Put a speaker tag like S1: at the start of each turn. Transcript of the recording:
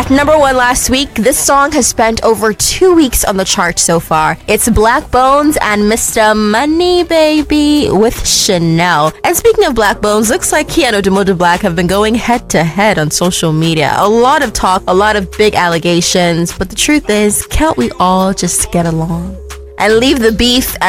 S1: At number 1 last week, this song has spent over 2 weeks on the chart so far. It's Black Bones and Mr. Money Baby with Chanel. And speaking of Black Bones, looks like he and Odumodu Black have been going head to head on social media. A lot of talk, a lot of big allegations, but the truth is, can't we all just get along and leave the beef